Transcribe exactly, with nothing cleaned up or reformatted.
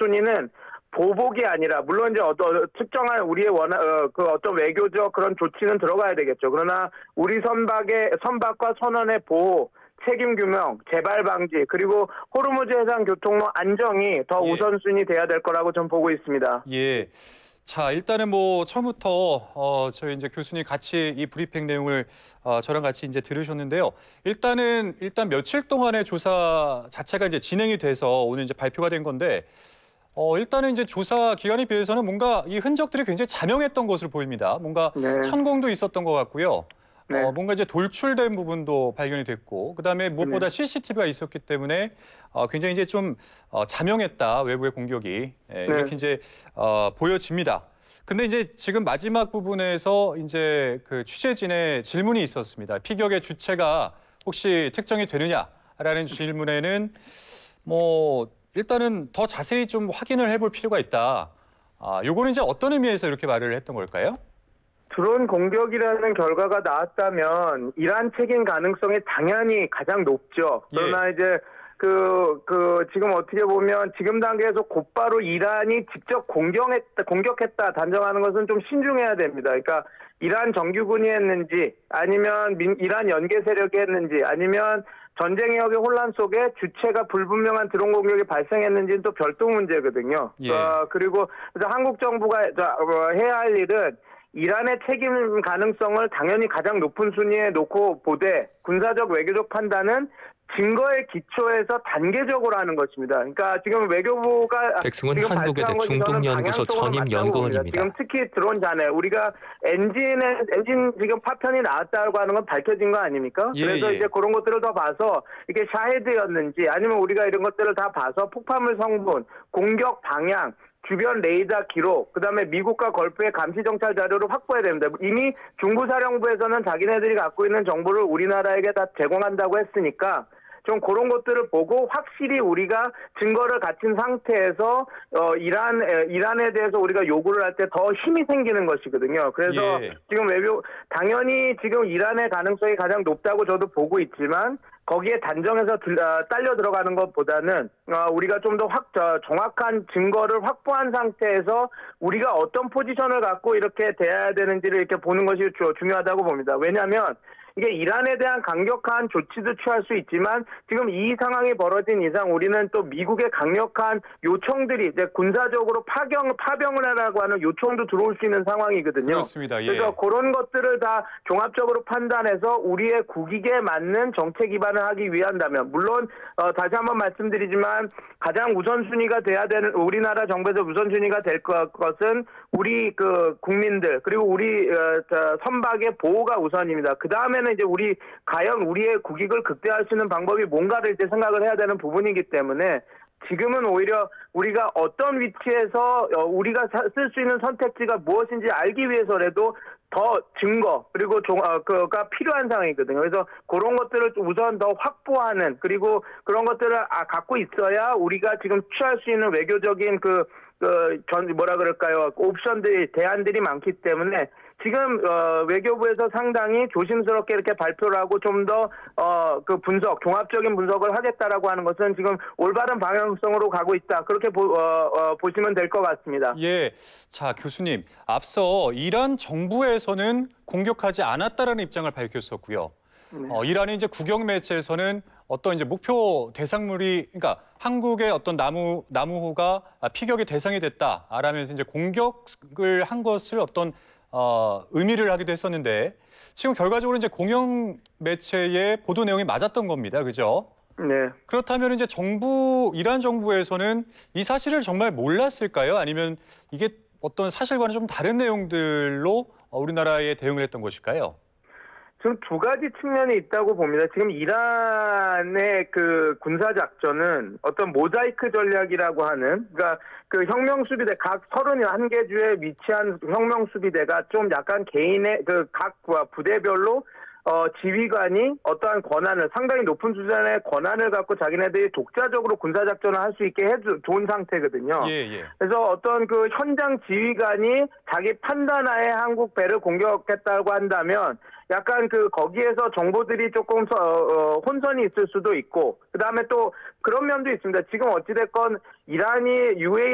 우선순위는 보복이 아니라, 물론 이제 어떤 특정한 우리의 원하, 어, 그 어떤 외교적 그런 조치는 들어가야 되겠죠. 그러나 우리 선박의, 선박과 선원의 보호, 책임 규명, 재발 방지, 그리고 호르무즈 해상 교통로 안정이 더 예. 우선순위 돼야 될 거라고 전 보고 있습니다. 예. 자, 일단은 뭐 처음부터 어, 저희 이제 교수님 같이 이 브리핑 내용을 어, 저랑 같이 이제 들으셨는데요. 일단은 일단 며칠 동안의 조사 자체가 이제 진행이 돼서 오늘 이제 발표가 된 건데, 어, 일단은 이제 조사 기간에 비해서는 뭔가 이 흔적들이 굉장히 자명했던 것으로 보입니다. 뭔가 네. 천공도 있었던 것 같고요. 네. 어, 뭔가 이제 돌출된 부분도 발견이 됐고, 그다음에 무엇보다 네. 씨씨티비가 있었기 때문에 어, 굉장히 이제 좀 어, 자명했다, 외부의 공격이. 예, 이렇게 네. 이제 어, 보여집니다. 근데 이제 지금 마지막 부분에서 이제 그 취재진의 질문이 있었습니다. 피격의 주체가 혹시 특정이 되느냐라는 질문에는 뭐 일단은 더 자세히 좀 확인을 해볼 필요가 있다. 아, 요거는 이제 어떤 의미에서 이렇게 말을 했던 걸까요? 드론 공격이라는 결과가 나왔다면 이란 책임 가능성이 당연히 가장 높죠. 그러나 예. 이제 그, 그, 지금 어떻게 보면 지금 단계에서 곧바로 이란이 직접 공격했다, 공격했다 단정하는 것은 좀 신중해야 됩니다. 그러니까 이란 정규군이 했는지, 아니면 민, 이란 연계 세력이 했는지, 아니면 전쟁의 역의 혼란 속에 주체가 불분명한 드론 공격이 발생했는지는 또 별도 문제거든요. 예. 어, 그리고 그래서 한국 정부가 어, 해야 할 일은 이란의 책임 가능성을 당연히 가장 높은 순위에 놓고 보되, 군사적 외교적 판단은 증거에 기초해서 단계적으로 하는 것입니다. 그러니까 지금 외교부가 백승훈 지금 한국외대 발표한 것이 저는 중동연구소 방향성으로 전임 맞다고 봅니다. 연구원입니다. 지금 특히 드론 잔해, 우리가 엔진에 엔진 지금 파편이 나왔다고 하는 건 밝혀진 거 아닙니까? 예, 그래서 예. 이제 그런 것들을 더 봐서 이게 샤헤드였는지, 아니면 우리가 이런 것들을 다 봐서 폭발물 성분, 공격 방향, 주변 레이더 기록, 그다음에 미국과 걸프의 감시 정찰 자료를 확보해야 됩니다. 이미 중부사령부에서는 자기네들이 갖고 있는 정보를 우리나라에게 다 제공한다고 했으니까 좀 그런 것들을 보고 확실히 우리가 증거를 갖춘 상태에서 어, 이란 에, 이란에 대해서 우리가 요구를 할 때 더 힘이 생기는 것이거든요. 그래서 예. 지금 외교 당연히 지금 이란의 가능성이 가장 높다고 저도 보고 있지만, 거기에 단정해서 들, 어, 딸려 들어가는 것보다는 어, 우리가 좀 더 확 정확한 증거를 확보한 상태에서 우리가 어떤 포지션을 갖고 이렇게 대해야 되는지를 이렇게 보는 것이 주, 중요하다고 봅니다. 왜냐하면 이게 이란에 대한 강력한 조치도 취할 수 있지만, 지금 이 상황이 벌어진 이상 우리는 또 미국의 강력한 요청들이 이제 군사적으로 파병, 파병을 하라고 하는 요청도 들어올 수 있는 상황이거든요. 그렇습니다. 예. 그래서 그런 것들을 다 종합적으로 판단해서 우리의 국익에 맞는 정책 기반을 하기 위한다면, 물론 어, 다시 한번 말씀드리지만 가장 우선순위가 돼야 되는, 우리나라 정부에서 우선순위가 될 것, 것은 우리 그 국민들, 그리고 우리 어, 저, 선박의 보호가 우선입니다. 그 다음에는 이제 우리 과연 우리의 국익을 극대화할 수 있는 방법이 뭔가를 이제 생각을 해야 되는 부분이기 때문에, 지금은 오히려 우리가 어떤 위치에서 우리가 쓸 수 있는 선택지가 무엇인지 알기 위해서라도 더 증거, 그리고 종, 어, 그가 필요한 상황이거든요. 그래서 그런 것들을 우선 더 확보하는, 그리고 그런 것들을 아, 갖고 있어야 우리가 지금 취할 수 있는 외교적인 그, 그, 전, 뭐라 그럴까요? 옵션들이, 대안들이 많기 때문에 지금, 어, 외교부에서 상당히 조심스럽게 이렇게 발표를 하고 좀 더, 어, 그 분석, 종합적인 분석을 하겠다라고 하는 것은 지금 올바른 방향성으로 가고 있다. 그렇게 보, 어, 어, 보시면 될 것 같습니다. 예. 자, 교수님. 앞서 이란 정부에서는 공격하지 않았다라는 입장을 밝혔었고요. 네. 어, 이란의 이제 국영 매체에서는 어떤 이제 목표 대상물이, 그러니까 한국의 어떤 나무 나무호가 피격의 대상이 됐다라면서 이제 공격을 한 것을 어떤 어, 의미를 하기도 했었는데, 지금 결과적으로 이제 공영 매체의 보도 내용이 맞았던 겁니다. 그죠? 네. 그렇다면 이제 정부, 이란 정부에서는 이 사실을 정말 몰랐을까요? 아니면 이게 어떤 사실과는 좀 다른 내용들로 우리나라에 대응을 했던 것일까요? 지금 두 가지 측면이 있다고 봅니다. 지금 이란의 그 군사 작전은 어떤 모자이크 전략이라고 하는, 그러니까 그 혁명수비대 각 서른한 개 주에 위치한 혁명수비대가 좀 약간 개인의 그 각 부대별로 어, 지휘관이 어떠한 권한을, 상당히 높은 수준의 권한을 갖고 자기네들이 독자적으로 군사작전을 할 수 있게 해준 좋은 상태거든요. 예, 예. 그래서 어떤 그 현장 지휘관이 자기 판단하에 한국 배를 공격했다고 한다면, 약간 그 거기에서 정보들이 조금 어, 어, 혼선이 있을 수도 있고, 그 다음에 또 그런 면도 있습니다. 지금 어찌됐건 이란이 유에이